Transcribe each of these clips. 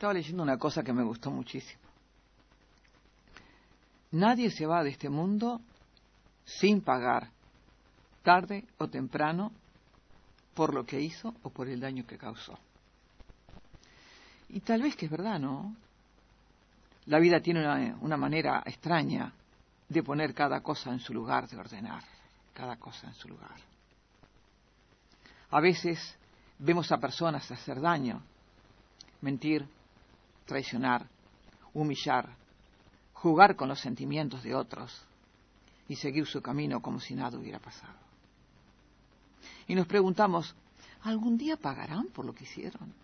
Estaba leyendo una cosa que me gustó muchísimo. Nadie se va de este mundo sin pagar, tarde o temprano, por lo que hizo o por el daño que causó. Y tal vez que es verdad, ¿no? La vida tiene una manera extraña de poner cada cosa en su lugar, de ordenar cada cosa en su lugar. A veces vemos a personas hacer daño, mentir, traicionar, humillar, jugar con los sentimientos de otros y seguir su camino como si nada hubiera pasado. Y nos preguntamos, ¿algún día pagarán por lo que hicieron?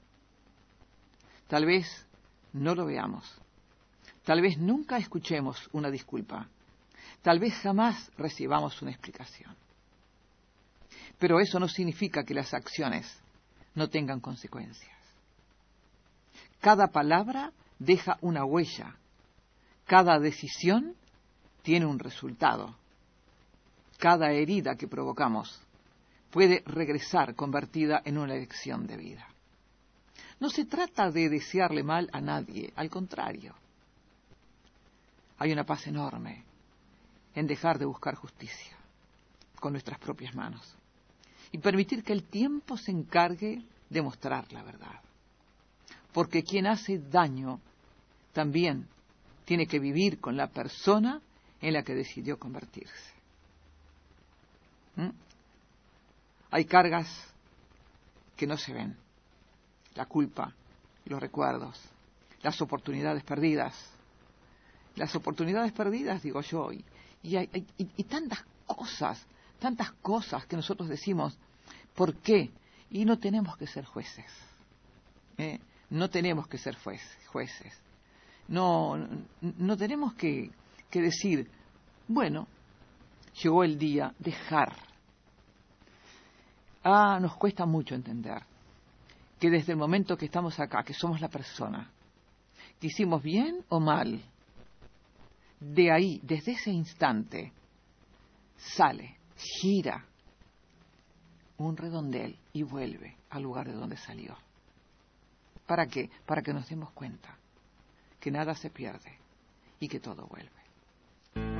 Tal vez no lo veamos. Tal vez nunca escuchemos una disculpa. Tal vez jamás recibamos una explicación. Pero eso no significa que las acciones no tengan consecuencias. Cada palabra deja una huella. Cada decisión tiene un resultado. Cada herida que provocamos puede regresar convertida en una lección de vida. No se trata de desearle mal a nadie, al contrario. Hay una paz enorme en dejar de buscar justicia con nuestras propias manos y permitir que el tiempo se encargue de mostrar la verdad. Porque quien hace daño también tiene que vivir con la persona en la que decidió convertirse. Hay cargas que no se ven. La culpa, los recuerdos, las oportunidades perdidas. Las oportunidades perdidas, digo yo, y tantas cosas que nosotros decimos, ¿por qué? Y no tenemos que ser jueces. No tenemos que ser jueces. No tenemos que decir, bueno, llegó el día, dejar. Nos cuesta mucho entender que desde el momento que estamos acá, que somos la persona, que hicimos bien o mal, de ahí, desde ese instante, sale, gira un redondel y vuelve al lugar de donde salió. ¿Para qué? Para que nos demos cuenta que nada se pierde y que todo vuelve.